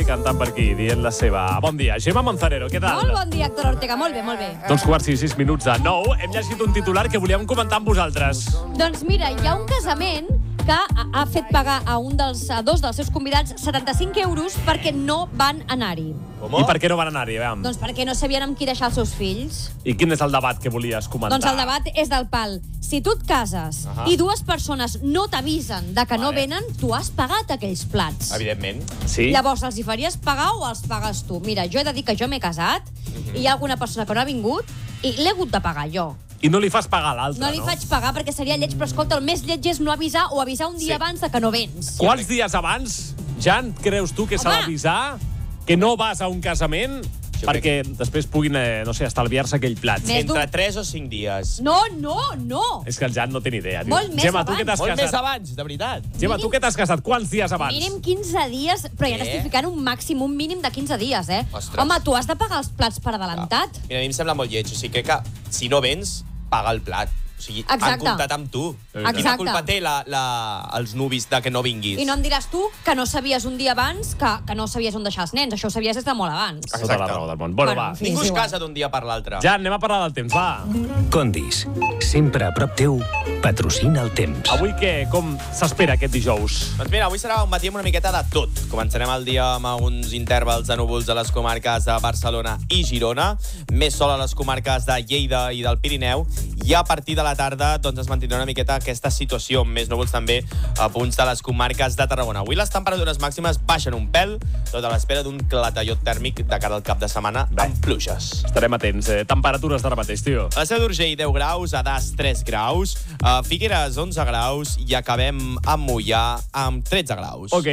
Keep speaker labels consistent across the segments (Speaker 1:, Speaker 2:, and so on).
Speaker 1: cantant per aquí, dient la seva. Bon dia, Gemma Manzanero, què tal?
Speaker 2: Molt bon dia, Héctor Ortega, molt bé, molt bé.
Speaker 1: Doncs 8:06 hem llegit un titular que volíem comentar amb vosaltres.
Speaker 2: Doncs mira, hi ha un casament que ha fet pagar a dos dels seus convidats 75 euros perquè no van anar-hi.
Speaker 1: I per què no van anar-hi?
Speaker 2: Doncs perquè no sabien amb qui deixar els seus fills.
Speaker 1: I quin és el debat que volies comentar?
Speaker 2: Doncs el debat és del pal. Si tu et cases i dues persones no t'avisen de que no venen, tu has pagat aquells plats.
Speaker 3: Evidentment.
Speaker 1: Sí?
Speaker 2: Llavors, els hi faries pagar o els pagues tu? Mira, jo he de dir que jo m'he casat i hi ha alguna persona que no ha vingut i l'he hagut de pagar jo.
Speaker 1: I no li fas pagar a l'altre,
Speaker 2: No li faig pagar perquè seria lleig, però escolta, el més lleig és no avisar o avisar un dia abans de que no vens.
Speaker 1: Quants dies abans, Jan, creus tu que s'ha d'avisar que no vas a un casament perquè després puguin, no sé, estalviar-se aquell plat?
Speaker 3: Entre 3 o 5 dies.
Speaker 2: No.
Speaker 1: És que el Jan no té ni idea, tio.
Speaker 2: Molt més
Speaker 1: Gemma,
Speaker 2: abans.
Speaker 1: tu que t'has
Speaker 3: Molt
Speaker 1: casat?
Speaker 3: més abans, de veritat.
Speaker 1: Gemma, tu que t'has casat, quants dies abans?
Speaker 2: Mínim 15 dies, però ja t'estic ficant un mínim de 15 dies, eh?
Speaker 3: Ostres.
Speaker 2: Home, tu has de pagar els plats per adelantat.
Speaker 3: Mira, a mi em sembla molt lleig. O sigui, que si no vens, paga el plat. O sigui, han
Speaker 2: Exacte.
Speaker 3: comptat amb tu.
Speaker 2: Exacte.
Speaker 3: Quina culpa té els nuvis de que no vinguis?
Speaker 2: I no em diràs tu que no sabies un dia abans que no sabies on deixar els nens. Això ho sabies des de molt abans.
Speaker 1: Tota la raó del món. Bueno, va.
Speaker 2: en fi,
Speaker 3: Ningú
Speaker 2: és
Speaker 3: es
Speaker 2: igual.
Speaker 3: casa d'un dia per l'altre.
Speaker 1: Jan, anem a parlar del temps, va.
Speaker 4: Condis, sempre a prop teu, patrocina el temps.
Speaker 1: Avui què? Com s'espera aquest dijous?
Speaker 3: Doncs mira, avui serà un matí amb una miqueta de tot. Començarem el dia amb uns intervals de núvols a les comarques de Barcelona i Girona, més sol a les comarques de Lleida i del Pirineu, i a partir de la tarda doncs, es mantindrà una miqueta aquesta situació, amb més núvols també a punts de les comarques de Tarragona. Avui les temperatures màximes baixen un pèl, tot a l'espera d'un clatellot tèrmic de cara al cap de setmana amb pluges.
Speaker 1: Estarem atents. Temperatures d'ara mateix, tio.
Speaker 3: A la Seu d'Urgell, 10 graus, a Das, 3 graus, a Figueres, 11 graus, i acabem a Moià amb 13 graus.
Speaker 1: Ok.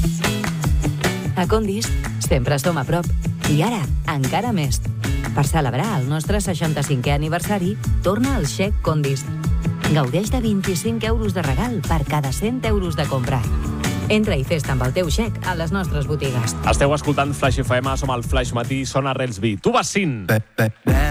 Speaker 5: A Condis sempre som a prop. I ara, encara més. Per celebrar el nostre 65è aniversari, torna el xec Condis. Gaudeix de 25 euros de regal per cada 100 euros de compra. Entra i fes-te amb el teu xec a les nostres botigues.
Speaker 1: Esteu escoltant Flash FM, som al Flash Matí, sona Rels B. Tu vas 5.